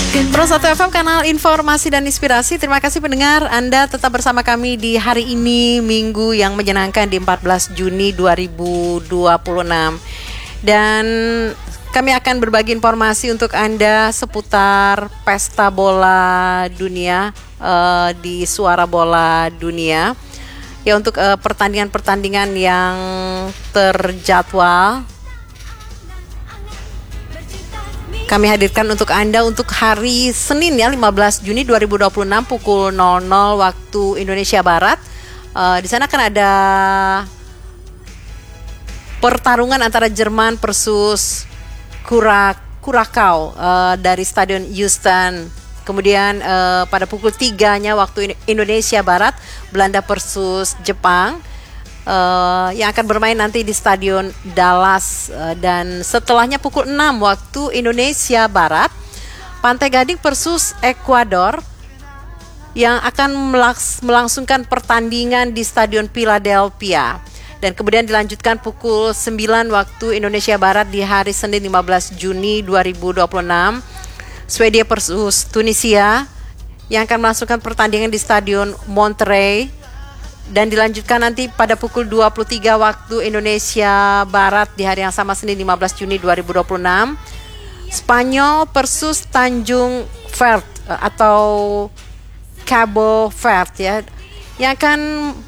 Pro 1 FM, kanal informasi dan inspirasi. Terima kasih pendengar, Anda tetap bersama kami di hari ini, Minggu yang menyenangkan di 14 Juni 2026. Dan kami akan berbagi informasi untuk Anda seputar pesta bola dunia di Suara Bola Dunia. Ya, untuk pertandingan-pertandingan yang terjadwal kami hadirkan untuk Anda untuk hari Senin ya, 15 Juni 2026 pukul 00 waktu Indonesia Barat. Di sana akan ada pertarungan antara Jerman versus Curacao dari Stadion Houston. Kemudian pada pukul 3-nya waktu Indonesia Barat, Belanda versus Jepang. Yang akan bermain nanti di Stadion Dallas, dan setelahnya pukul 6 waktu Indonesia Barat, Pantai Gading versus Ekuador yang akan melangsungkan pertandingan di Stadion Philadelphia, dan kemudian dilanjutkan pukul 9 waktu Indonesia Barat di hari Senin 15 Juni 2026, Swedia versus Tunisia yang akan melangsungkan pertandingan di Stadion Monterrey, dan dilanjutkan nanti pada pukul 23 waktu Indonesia Barat di hari yang sama, Senin 15 Juni 2026, Spanyol versus Tanjung Verde atau Cabo Verde ya, yang akan